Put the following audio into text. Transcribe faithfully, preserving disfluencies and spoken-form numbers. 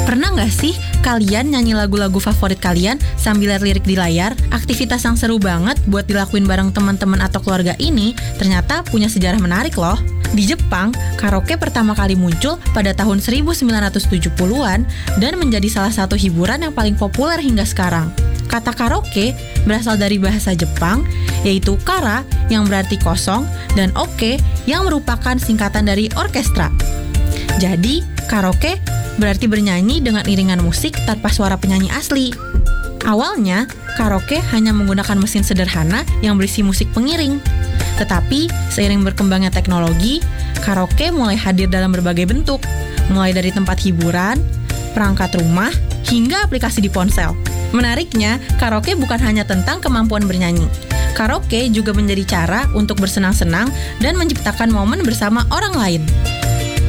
Pernah nggak sih kalian nyanyi lagu-lagu favorit kalian sambil lihat lirik di layar? Aktivitas yang seru banget buat dilakuin bareng teman-teman atau keluarga ini ternyata punya sejarah menarik loh. Di Jepang, karaoke pertama kali muncul pada tahun seribu sembilan ratus tujuh puluhan dan menjadi salah satu hiburan yang paling populer hingga sekarang. Kata karaoke berasal dari bahasa Jepang, yaitu kara yang berarti kosong dan oke yang merupakan singkatan dari orkestra. Jadi, karaoke berarti bernyanyi dengan iringan musik tanpa suara penyanyi asli. Awalnya, karaoke hanya menggunakan mesin sederhana yang berisi musik pengiring. Tetapi, seiring berkembangnya teknologi, karaoke mulai hadir dalam berbagai bentuk, mulai dari tempat hiburan, perangkat rumah, hingga aplikasi di ponsel. Menariknya, karaoke bukan hanya tentang kemampuan bernyanyi. Karaoke juga menjadi cara untuk bersenang-senang dan menciptakan momen bersama orang lain.